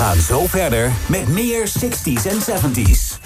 gaan zo verder met meer 60s en 70s.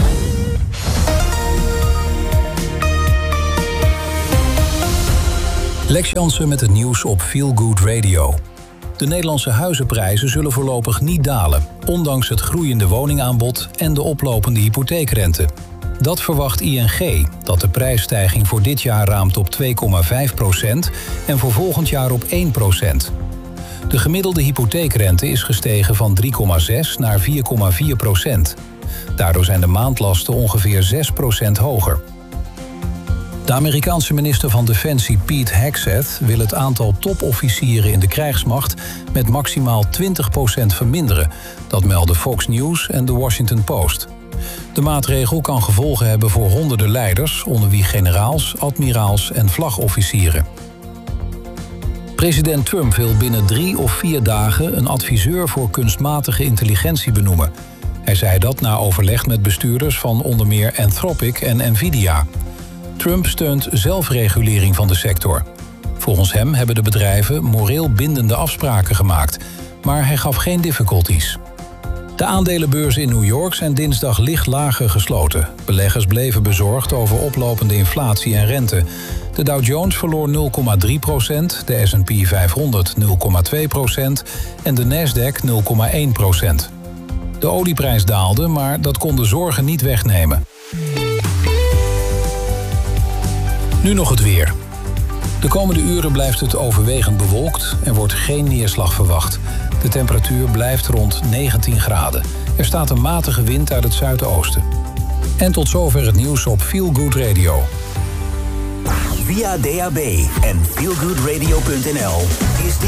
Lex Jansen met het nieuws op Feel Good Radio. De Nederlandse huizenprijzen zullen voorlopig niet dalen, ondanks het groeiende woningaanbod en de oplopende hypotheekrente. Dat verwacht ING, dat de prijsstijging voor dit jaar raamt op 2,5% en voor volgend jaar op 1%. De gemiddelde hypotheekrente is gestegen van 3,6 naar 4,4%. Daardoor zijn de maandlasten ongeveer 6% hoger. De Amerikaanse minister van Defensie Pete Hegseth wil het aantal topofficieren in de krijgsmacht met maximaal 20% verminderen. Dat melden Fox News en The Washington Post. De maatregel kan gevolgen hebben voor honderden leiders, onder wie generaals, admiraals en vlagofficieren. President Trump wil binnen 3 of 4 dagen een adviseur voor kunstmatige intelligentie benoemen. Hij zei dat na overleg met bestuurders van onder meer Anthropic en Nvidia. Trump steunt zelfregulering van de sector. Volgens hem hebben de bedrijven moreel bindende afspraken gemaakt, maar hij gaf geen difficulties. De aandelenbeurzen in New York zijn dinsdag licht lager gesloten. Beleggers bleven bezorgd over oplopende inflatie en rente. De Dow Jones verloor 0,3%, de S&P 500 0,2% en de Nasdaq 0,1%. De olieprijs daalde, maar dat kon de zorgen niet wegnemen. Nu nog het weer. De komende uren blijft het overwegend bewolkt en wordt geen neerslag verwacht. De temperatuur blijft rond 19 graden. Er staat een matige wind uit het zuidoosten. En tot zover het nieuws op Feel Good Radio. Via DAB en feelgoodradio.nl is dit